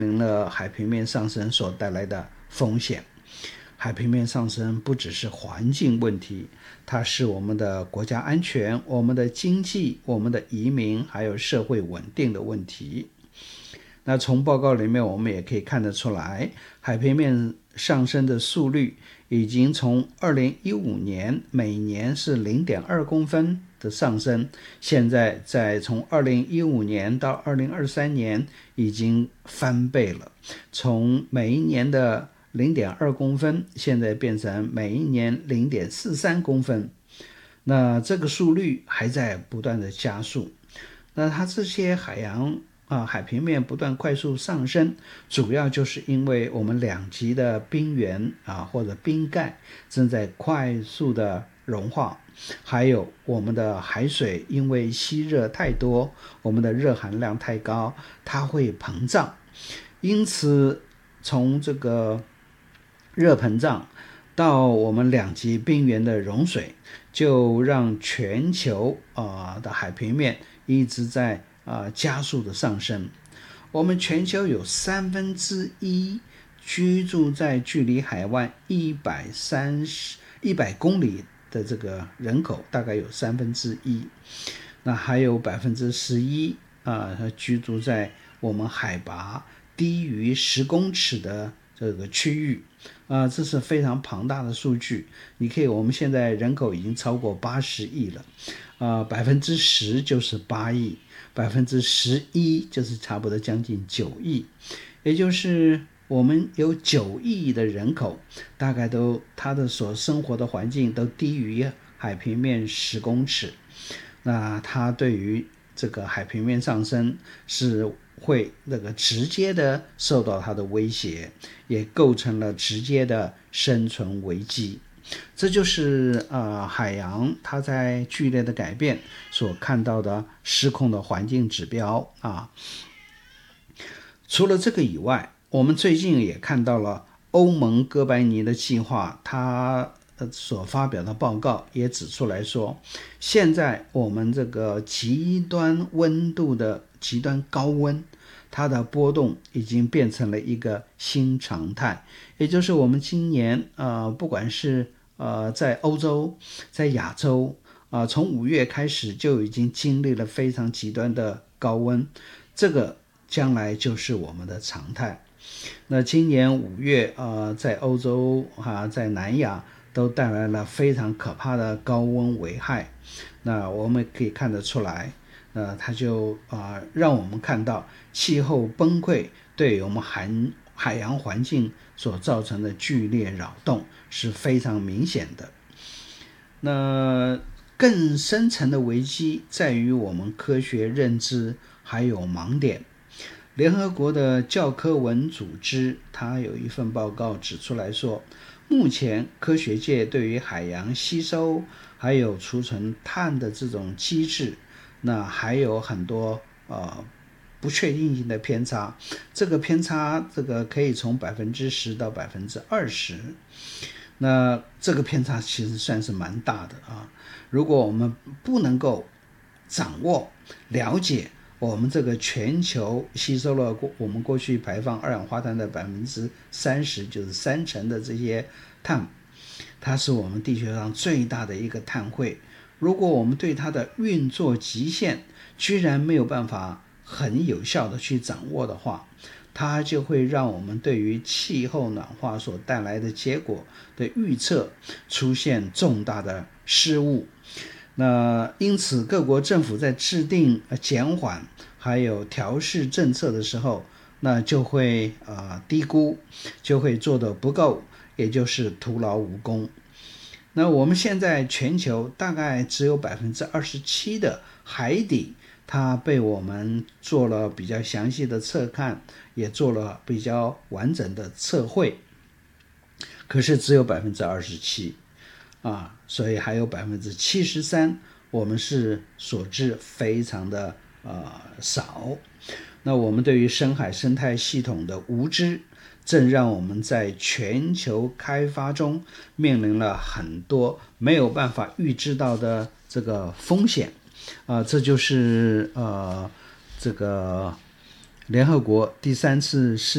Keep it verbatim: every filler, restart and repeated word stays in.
临了海平面上升所带来的风险。海平面上升不只是环境问题，它是我们的国家安全、我们的经济、我们的移民还有社会稳定的问题。那从报告里面我们也可以看得出来，海平面上升的速率已经从二零一五年每年是 零点二公分的上升，现在在从二零一五年到二零二三年已经翻倍了，从每一年的 零点二公分现在变成每一年 零点四三公分，那这个速率还在不断的加速。那它这些海洋啊，海平面不断快速上升，主要就是因为我们两极的冰原啊或者冰盖正在快速的融化，还有我们的海水因为吸热太多，我们的热含量太高，它会膨胀。因此从这个热膨胀到我们两极冰原的融水，就让全球啊、呃、的海平面一直在啊、呃、加速的上升。我们全球有三分之一居住在距离海湾一百三十一百公里的这个人口，大概有三分之一。那还有百分之十一啊居住在我们海拔低于十公尺的这个区域。啊、呃，这是非常庞大的数据。你可以，我们现在人口已经超过八十亿了，啊，百分之十就是八亿，百分之十一就是差不多将近九亿，也就是我们有九亿的人口，大概都他的所生活的环境都低于海平面十公尺。那它对于这个海平面上升是会那个直接的受到它的威胁，也构成了直接的生存危机。这就是呃海洋它在剧烈的改变所看到的失控的环境指标啊。除了这个以外，我们最近也看到了欧盟哥白尼的计划，它所发表的报告也指出来说，现在我们这个极端温度的极端高温，它的波动已经变成了一个新常态。也就是我们今年呃，不管是呃在欧洲，在亚洲啊、呃，从五月开始就已经经历了非常极端的高温，这个将来就是我们的常态。那今年五月呃，在欧洲啊，在南亚都带来了非常可怕的高温危害。那我们可以看得出来，呃，它就啊、呃、让我们看到气候崩溃对我们海海洋环境所造成的剧烈扰动是非常明显的。那更深层的危机在于我们科学认知还有盲点。联合国的教科文组织它有一份报告指出来说，目前科学界对于海洋吸收还有储存碳的这种机制，那还有很多呃不确定性的偏差。这个偏差这个可以从百分之十到百分之二十，那这个偏差其实算是蛮大的啊。如果我们不能够掌握了解我们这个全球吸收了我们过去排放二氧化碳的百分之三十，就是三成的这些碳，它是我们地球上最大的一个碳汇。如果我们对它的运作极限居然没有办法很有效的去掌握的话，它就会让我们对于气候暖化所带来的结果的预测出现重大的失误。那因此各国政府在制定减缓还有调试政策的时候，那就会呃低估，就会做得不够，也就是徒劳无功。那我们现在全球大概只有 百分之二十七 的海底它被我们做了比较详细的测看，也做了比较完整的测绘，可是只有 百分之二十七啊，所以还有 百分之七十三 我们是所知非常的呃少。那我们对于深海生态系统的无知，正让我们在全球开发中面临了很多没有办法预知到的这个风险啊、呃，这就是呃这个联合国第三次世